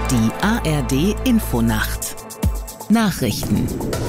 Die ARD-Infonacht. Nachrichten.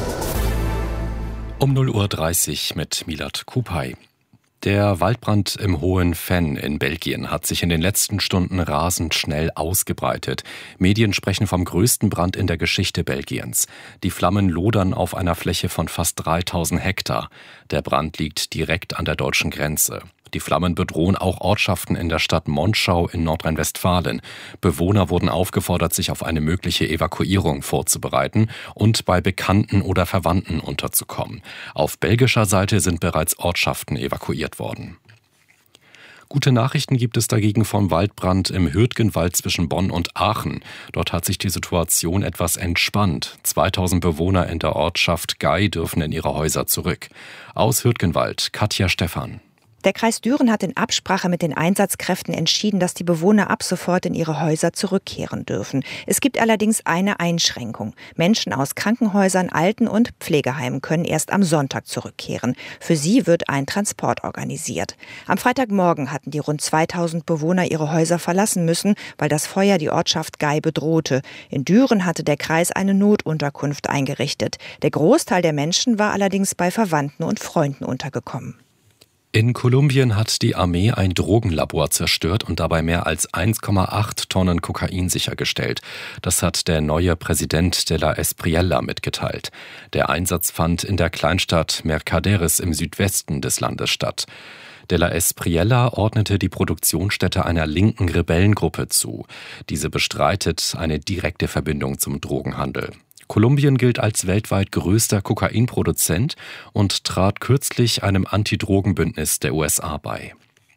Um 0:30 Uhr mit Milad Kupay. Der Waldbrand im Hohen Venn in Belgien hat sich in den letzten Stunden rasend schnell ausgebreitet. Medien sprechen vom größten Brand in der Geschichte Belgiens. Die Flammen lodern auf einer Fläche von fast 3000 Hektar. Der Brand liegt direkt an der deutschen Grenze. Die Flammen bedrohen auch Ortschaften in der Stadt Monschau in Nordrhein-Westfalen. Bewohner wurden aufgefordert, sich auf eine mögliche Evakuierung vorzubereiten und bei Bekannten oder Verwandten unterzukommen. Auf belgischer Seite sind bereits Ortschaften evakuiert worden. Gute Nachrichten gibt es dagegen vom Waldbrand im Hürtgenwald zwischen Bonn und Aachen. Dort hat sich die Situation etwas entspannt. 2000 Bewohner in der Ortschaft Gey dürfen in ihre Häuser zurück. Aus Hürtgenwald, Katja Stephan. Der Kreis Düren hat in Absprache mit den Einsatzkräften entschieden, dass die Bewohner ab sofort in ihre Häuser zurückkehren dürfen. Es gibt allerdings eine Einschränkung. Menschen aus Krankenhäusern, Alten- und Pflegeheimen können erst am Sonntag zurückkehren. Für sie wird ein Transport organisiert. Am Freitagmorgen hatten die rund 2000 Bewohner ihre Häuser verlassen müssen, weil das Feuer die Ortschaft Gey bedrohte. In Düren hatte der Kreis eine Notunterkunft eingerichtet. Der Großteil der Menschen war allerdings bei Verwandten und Freunden untergekommen. In Kolumbien hat die Armee ein Drogenlabor zerstört und dabei mehr als 1,8 Tonnen Kokain sichergestellt. Das hat der neue Präsident de la Espriella mitgeteilt. Der Einsatz fand in der Kleinstadt Mercaderes im Südwesten des Landes statt. De la Espriella ordnete die Produktionsstätte einer linken Rebellengruppe zu. Diese bestreitet eine direkte Verbindung zum Drogenhandel. Kolumbien gilt als weltweit größter Kokainproduzent und trat kürzlich einem Antidrogenbündnis der USA bei.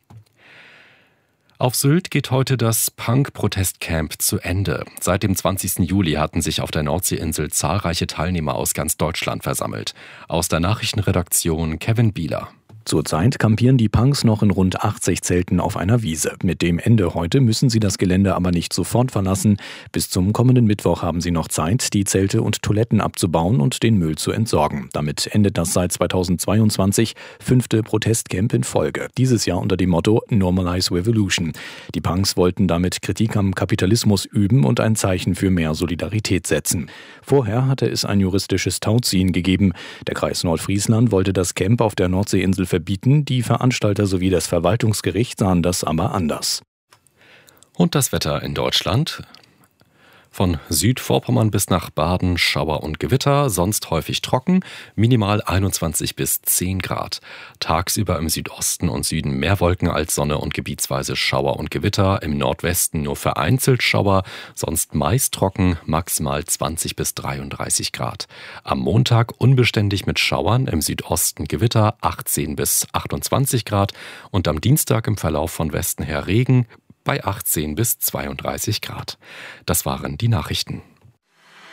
Auf Sylt geht heute das Punk-Protestcamp zu Ende. Seit dem 20. Juli hatten sich auf der Nordseeinsel zahlreiche Teilnehmer aus ganz Deutschland versammelt. Aus der Nachrichtenredaktion Kevin Bieler. Zurzeit campieren die Punks noch in rund 80 Zelten auf einer Wiese. Mit dem Ende heute müssen sie das Gelände aber nicht sofort verlassen. Bis zum kommenden Mittwoch haben sie noch Zeit, die Zelte und Toiletten abzubauen und den Müll zu entsorgen. Damit endet das seit 2022 5. Protestcamp in Folge. Dieses Jahr unter dem Motto Normalize Revolution. Die Punks wollten damit Kritik am Kapitalismus üben und ein Zeichen für mehr Solidarität setzen. Vorher hatte es ein juristisches Tauziehen gegeben. Der Kreis Nordfriesland wollte das Camp auf der Nordseeinsel verbieten. Die Veranstalter sowie das Verwaltungsgericht sahen das aber anders. Und das Wetter in Deutschland? Von Südvorpommern bis nach Baden Schauer und Gewitter, sonst häufig trocken, minimal 21 bis 10 Grad. Tagsüber im Südosten und Süden mehr Wolken als Sonne und gebietsweise Schauer und Gewitter, im Nordwesten nur vereinzelt Schauer, sonst meist trocken, maximal 20 bis 33 Grad. Am Montag unbeständig mit Schauern, im Südosten Gewitter 18 bis 28 Grad und am Dienstag im Verlauf von Westen her Regen bei 18 bis 32 Grad. Das waren die Nachrichten.